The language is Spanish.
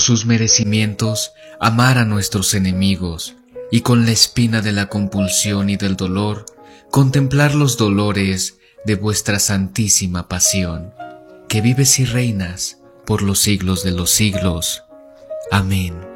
sus merecimientos, amar a nuestros enemigos, y con la espina de la compulsión y del dolor, contemplar los dolores de vuestra santísima pasión, que vives y reinas por los siglos de los siglos. Amén.